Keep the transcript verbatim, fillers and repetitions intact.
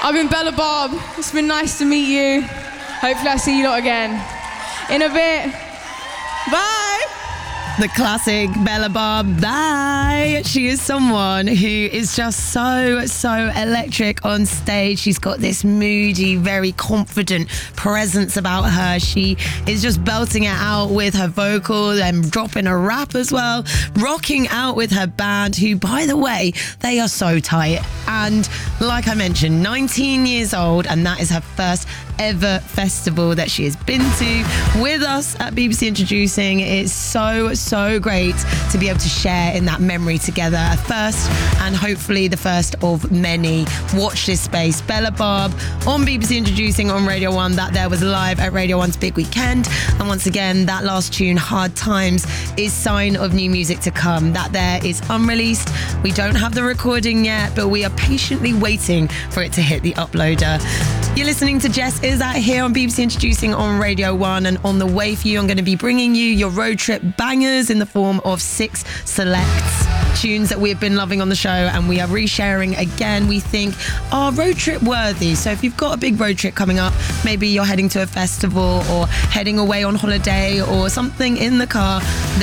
I've been Bella Bob. It's been nice to meet you. Hopefully I see you lot again. In a bit. Bye. The classic Bella Bob. Bye. She is someone who is just so, so electric on stage. She's got this moody, very confident presence about her. She is just belting it out with her vocal and dropping a rap as well. Rocking out with her band, who, by the way, they are so tight. And like I mentioned, nineteen years old, and that is her first ever festival that she has been to with us at B B C Introducing. It's so, so great to be able to share in that memory together. A first, and hopefully the first of many. Watch this space. Bella Bob on B B C Introducing on Radio one. That there was live at Radio one's Big Weekend. And once again, that last tune, Hard Times, is sign of new music to come. That there is unreleased. We don't have the recording yet, but we are patiently waiting for it to hit the uploader. You're listening to Jess Is That here on B B C Introducing on Radio one, and on the way for you, I'm going to be bringing you your road trip bangers in the form of six selects. Tunes that we have been loving on the show, and we are resharing again, we think are road trip worthy. So if you've got a big road trip coming up, maybe you're heading to a festival or heading away on holiday or something in the car,